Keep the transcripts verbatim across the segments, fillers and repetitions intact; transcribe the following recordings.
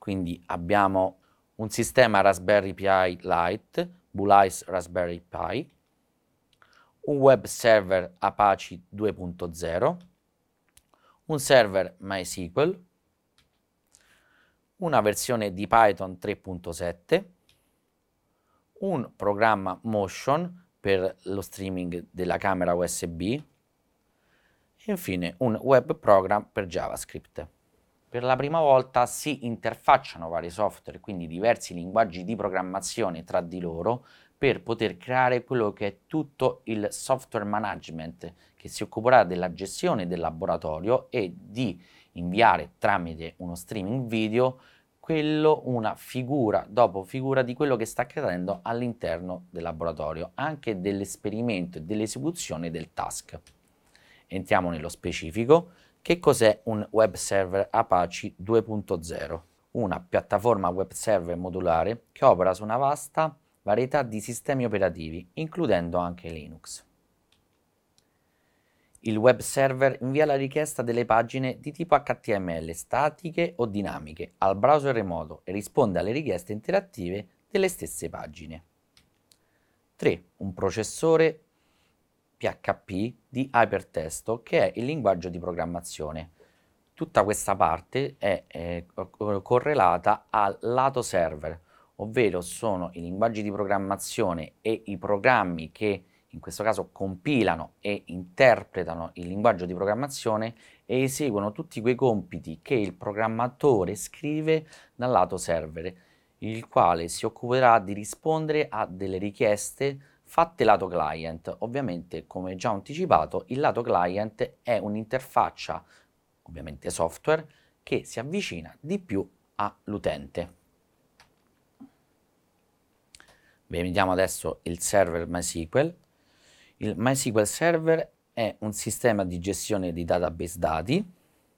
quindi abbiamo un sistema Raspberry Pi Lite, Bulleyes Raspberry Pi, un web server Apache due punto zero, un server MySQL, una versione di Python tre punto sette, un programma Motion per lo streaming della camera U S B e infine un web program per JavaScript. Per la prima volta si interfacciano vari software, quindi diversi linguaggi di programmazione tra di loro, per poter creare quello che è tutto il software management che si occuperà della gestione del laboratorio e di inviare tramite uno streaming video quello, una figura dopo figura di quello che sta accadendo all'interno del laboratorio, anche dell'esperimento e dell'esecuzione del task. Entriamo nello specifico. Che cos'è un web server Apache due punto zero? Una piattaforma web server modulare che opera su una vasta varietà di sistemi operativi, includendo anche Linux. Il web server invia la richiesta delle pagine di tipo H T M L statiche o dinamiche al browser remoto e risponde alle richieste interattive delle stesse pagine. tre. Un processore P H P di Hypertext, che è il linguaggio di programmazione. Tutta questa parte è eh, correlata al lato server, ovvero sono i linguaggi di programmazione e i programmi che in questo caso compilano e interpretano il linguaggio di programmazione e eseguono tutti quei compiti che il programmatore scrive dal lato server, il quale si occuperà di rispondere a delle richieste fatte lato client. Ovviamente, come già anticipato, il lato client è un'interfaccia, ovviamente software, che si avvicina di più all'utente. Vediamo adesso il server MySQL. Il MySQL Server è un sistema di gestione di database dati.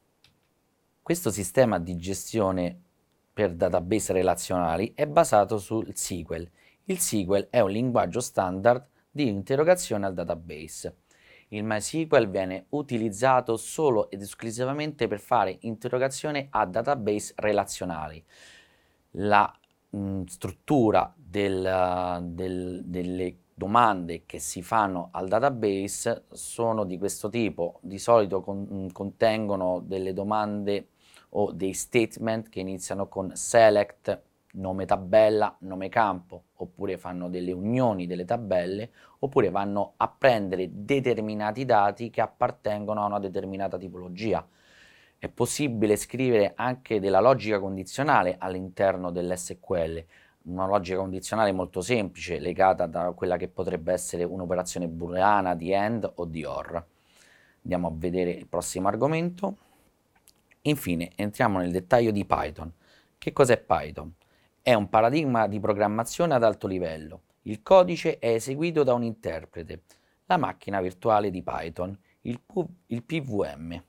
Questo sistema di gestione per database relazionali è basato sul S Q L. Il S Q L è un linguaggio standard di interrogazione al database. Il MySQL viene utilizzato solo ed esclusivamente per fare interrogazione a database relazionali. La mh, struttura del, del, delle domande che si fanno al database sono di questo tipo. Di solito con, contengono delle domande o dei statement che iniziano con select, nome tabella, nome campo, oppure fanno delle unioni delle tabelle, oppure vanno a prendere determinati dati che appartengono a una determinata tipologia. È possibile scrivere anche della logica condizionale all'interno dell'S Q L, una logica condizionale molto semplice, legata da quella che potrebbe essere un'operazione booleana di AND o di OR. Andiamo a vedere il prossimo argomento. Infine, entriamo nel dettaglio di Python. Che cos'è Python? È un paradigma di programmazione ad alto livello. Il codice è eseguito da un interprete, la macchina virtuale di Python, il, il P V M.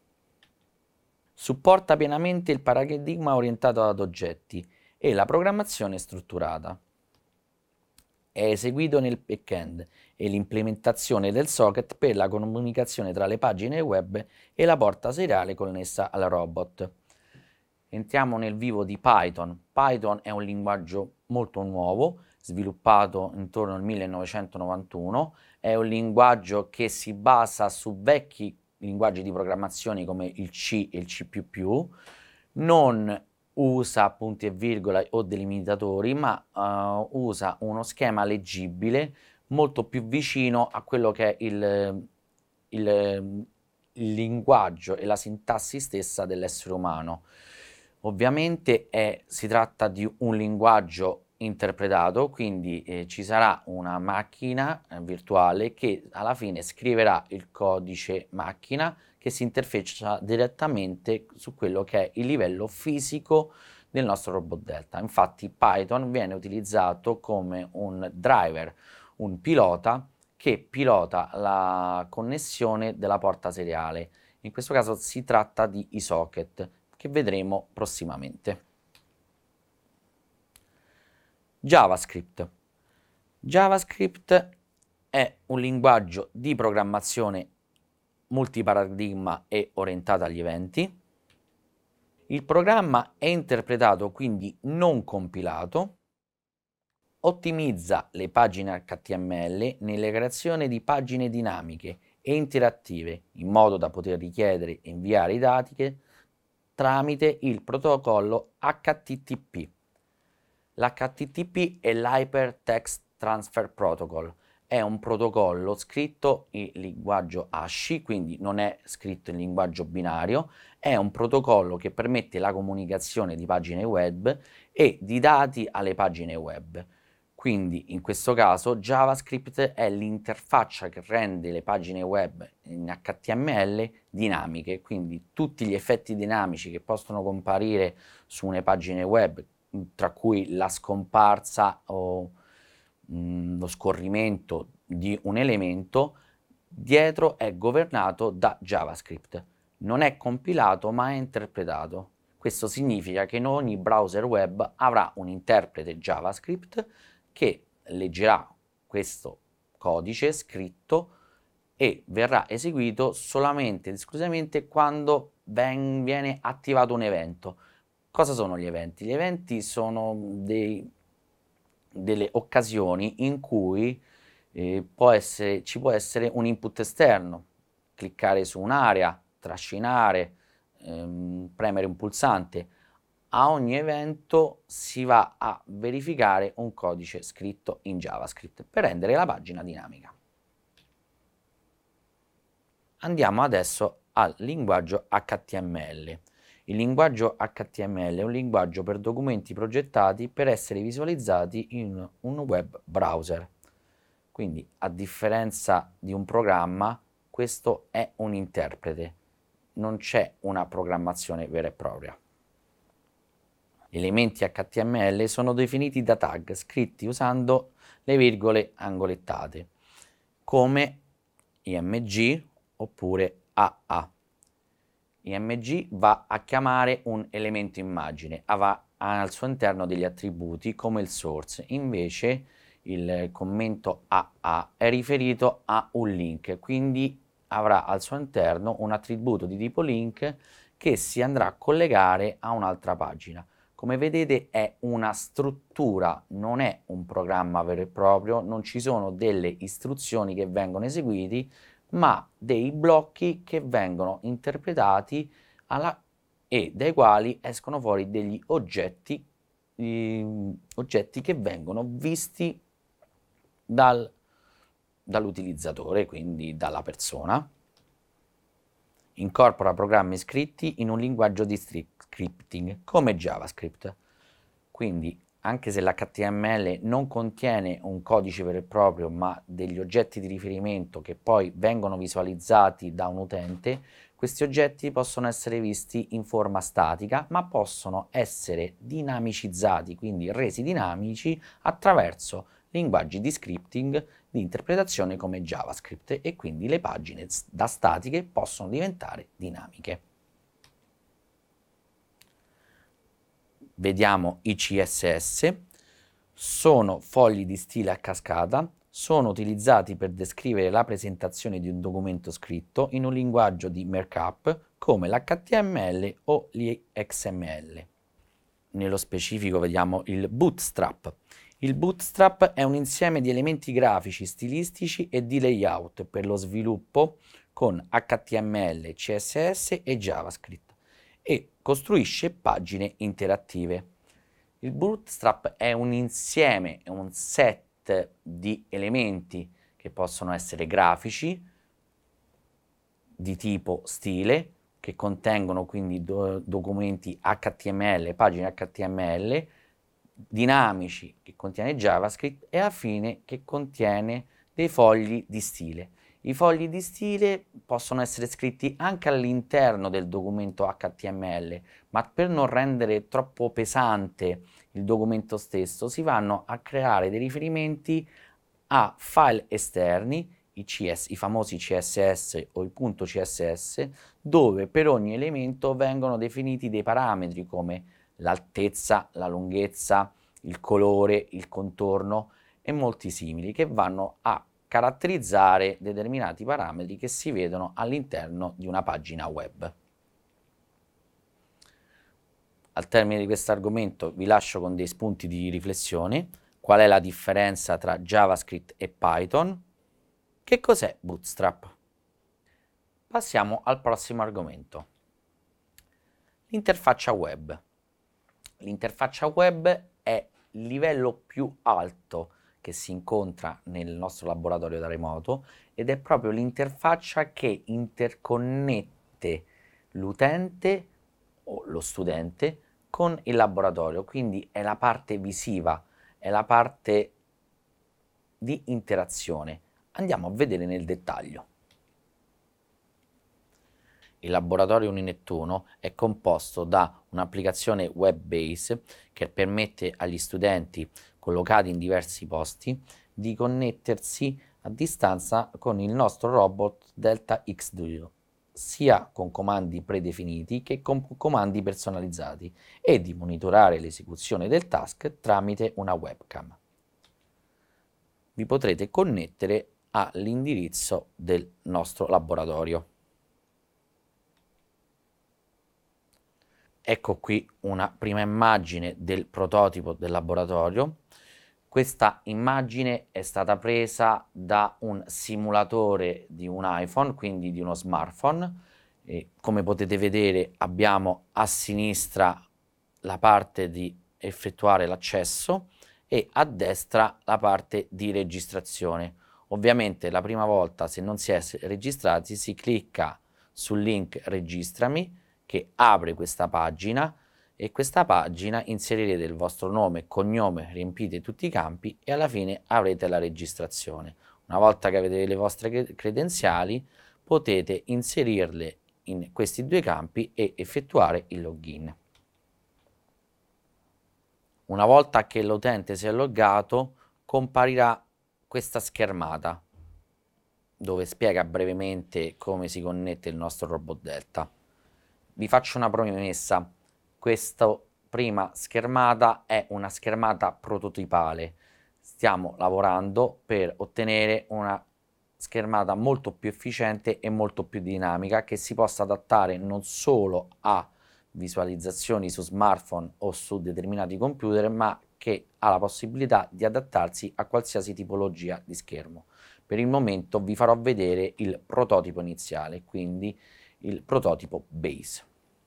Supporta pienamente il paradigma orientato ad oggetti e la programmazione strutturata. È eseguito nel backend e l'implementazione del socket per la comunicazione tra le pagine web e la porta seriale connessa al robot. Entriamo nel vivo di Python. Python è un linguaggio molto nuovo, sviluppato intorno al millenovecentonovantuno, è un linguaggio che si basa su vecchi linguaggi di programmazione come il C e il C più più, non usa punti e virgole o delimitatori, ma uh, usa uno schema leggibile molto più vicino a quello che è il, il, il linguaggio e la sintassi stessa dell'essere umano. Ovviamente è, si tratta di un linguaggio interpretato, quindi eh, ci sarà una macchina eh, virtuale che alla fine scriverà il codice macchina che si interfaccia direttamente su quello che è il livello fisico del nostro robot Delta. Infatti Python viene utilizzato come un driver, un pilota che pilota la connessione della porta seriale. In questo caso si tratta di i socket, che vedremo prossimamente. JavaScript. JavaScript è un linguaggio di programmazione multiparadigma e orientato agli eventi. Il programma è interpretato, quindi non compilato, ottimizza le pagine H T M L nella creazione di pagine dinamiche e interattive, in modo da poter richiedere e inviare i dati che, tramite il protocollo H T T P. L'H T T P è l'Hypertext Transfer Protocol, è un protocollo scritto in linguaggio ASCII, quindi non è scritto in linguaggio binario, è un protocollo che permette la comunicazione di pagine web e di dati alle pagine web. Quindi in questo caso JavaScript è l'interfaccia che rende le pagine web in H T M L dinamiche, quindi tutti gli effetti dinamici che possono comparire su una pagina web, tra cui la scomparsa o mh, lo scorrimento di un elemento, dietro è governato da JavaScript. Non è compilato ma è interpretato. Questo significa che in ogni browser web avrà un interprete JavaScript che leggerà questo codice scritto e verrà eseguito solamente ed esclusivamente quando ven- viene attivato un evento. Cosa sono gli eventi? Gli eventi sono dei, delle occasioni in cui eh, può essere, ci può essere un input esterno, cliccare su un'area, trascinare, ehm, premere un pulsante. A ogni evento si va a verificare un codice scritto in JavaScript per rendere la pagina dinamica. Andiamo adesso al linguaggio H T M L. Il linguaggio H T M L è un linguaggio per documenti progettati per essere visualizzati in un web browser. Quindi, a differenza di un programma, questo è un interprete, non c'è una programmazione vera e propria. Gli elementi H T M L sono definiti da tag scritti usando le virgole angolettate, come img oppure A A. Img va a chiamare un elemento immagine, ha al suo interno degli attributi come il source, invece il commento A A è riferito a un link, quindi avrà al suo interno un attributo di tipo link che si andrà a collegare a un'altra pagina. Come vedete è una struttura, non è un programma vero e proprio, non ci sono delle istruzioni che vengono eseguiti, ma dei blocchi che vengono interpretati alla, e dai quali escono fuori degli oggetti, eh, oggetti che vengono visti dal, dall'utilizzatore, quindi dalla persona. Incorpora programmi scritti in un linguaggio di scripting come JavaScript. Quindi, anche se l'H T M L non contiene un codice vero e proprio, ma degli oggetti di riferimento che poi vengono visualizzati da un utente, questi oggetti possono essere visti in forma statica, ma possono essere dinamicizzati, quindi resi dinamici attraverso linguaggi di scripting di interpretazione come JavaScript, e quindi le pagine da statiche possono diventare dinamiche. Vediamo i C S S, sono fogli di stile a cascata, sono utilizzati per descrivere la presentazione di un documento scritto in un linguaggio di markup come l'H T M L o l'X M L. Nello specifico vediamo il Bootstrap. Il Bootstrap è un insieme di elementi grafici, stilistici e di layout per lo sviluppo con H T M L, C S S e JavaScript e costruisce pagine interattive. Il Bootstrap è un insieme, è un set di elementi che possono essere grafici, di tipo stile, che contengono quindi do documenti H T M L, pagine H T M L, dinamici che contiene JavaScript e affine che contiene dei fogli di stile. I fogli di stile possono essere scritti anche all'interno del documento H T M L, ma per non rendere troppo pesante il documento stesso si vanno a creare dei riferimenti a file esterni, i, C S, i famosi C S S o il punto C S S, dove per ogni elemento vengono definiti dei parametri come l'altezza, la lunghezza, il colore, il contorno e molti simili, che vanno a caratterizzare determinati parametri che si vedono all'interno di una pagina web. Al termine di questo argomento vi lascio con dei spunti di riflessione. Qual è la differenza tra JavaScript e Python? Che cos'è Bootstrap? Passiamo al prossimo argomento. L'interfaccia web. L'interfaccia web è il livello più alto che si incontra nel nostro laboratorio da remoto ed è proprio l'interfaccia che interconnette l'utente o lo studente con il laboratorio, quindi è la parte visiva, è la parte di interazione. Andiamo a vedere nel dettaglio. Il laboratorio Uninettuno è composto da un'applicazione web-based che permette agli studenti collocati in diversi posti di connettersi a distanza con il nostro robot Delta X due, sia con comandi predefiniti che con comandi personalizzati, e di monitorare l'esecuzione del task tramite una webcam. Vi potrete connettere all'indirizzo del nostro laboratorio. Ecco qui una prima immagine del prototipo del laboratorio. Questa immagine è stata presa da un simulatore di un iPhone, quindi di uno smartphone. E come potete vedere abbiamo a sinistra la parte di effettuare l'accesso e a destra la parte di registrazione. Ovviamente la prima volta, se non si è registrati, si clicca sul link registrami, che apre questa pagina, e questa pagina inserirete il vostro nome e cognome, riempite tutti i campi e alla fine avrete la registrazione. Una volta che avete le vostre credenziali potete inserirle in questi due campi e effettuare il login. Una volta che l'utente si è loggato, comparirà questa schermata dove spiega brevemente come si connette il nostro robot Delta. Vi faccio una promessa: questa prima schermata è una schermata prototipale. Stiamo lavorando per ottenere una schermata molto più efficiente e molto più dinamica, che si possa adattare non solo a visualizzazioni su smartphone o su determinati computer, ma che ha la possibilità di adattarsi a qualsiasi tipologia di schermo. Per il momento vi farò vedere il prototipo iniziale, quindi il prototipo base.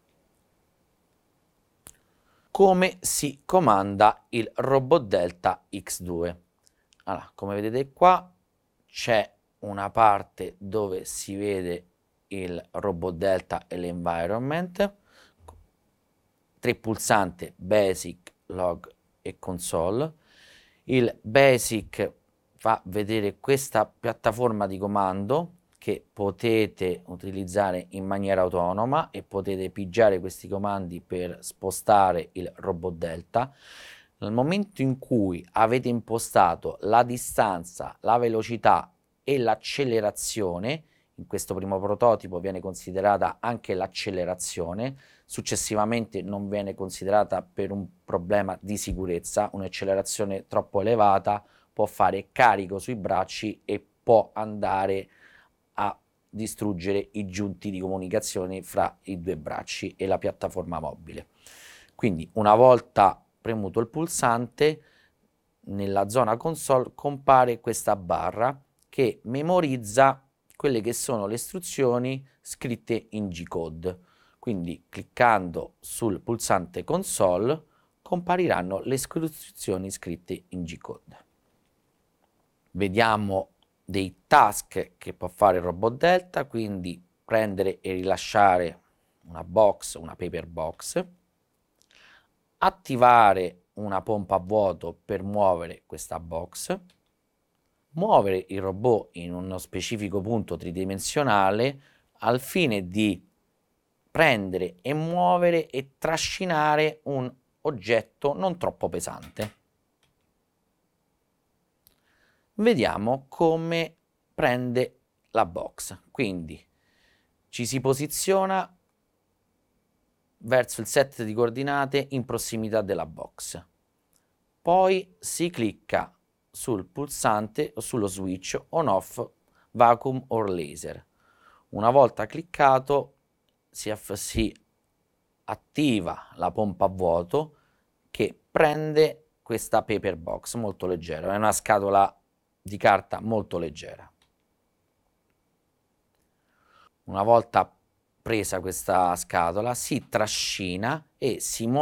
Come si comanda il robot Delta X due? Allora, come vedete qua c'è una parte dove si vede il robot Delta e l'environment, tre pulsanti Basic, Log e Console. Il Basic fa vedere questa piattaforma di comando che potete utilizzare in maniera autonoma e potete pigiare questi comandi per spostare il robot Delta. Nel momento in cui avete impostato la distanza, la velocità e l'accelerazione, in questo primo prototipo viene considerata anche l'accelerazione, successivamente non viene considerata per un problema di sicurezza. Un'accelerazione troppo elevata può fare carico sui bracci e può andare a distruggere i giunti di comunicazione fra i due bracci e la piattaforma mobile. Quindi una volta premuto il pulsante, nella zona console compare questa barra che memorizza quelle che sono le istruzioni scritte in G-code. Quindi cliccando sul pulsante console compariranno le istruzioni scritte in G-code. Vediamo dei task che può fare il robot Delta, quindi prendere e rilasciare una box, una paper box, attivare una pompa a vuoto per muovere questa box, muovere il robot in uno specifico punto tridimensionale al fine di prendere e muovere e trascinare un oggetto non troppo pesante. Vediamo come prende la box. Quindi ci si posiziona verso il set di coordinate in prossimità della box. Poi si clicca sul pulsante o sullo switch on off vacuum or laser. Una volta cliccato si, si attiva la pompa a vuoto che prende questa paper box molto leggera, è una scatola di carta molto leggera. Una volta presa questa scatola si trascina e si muove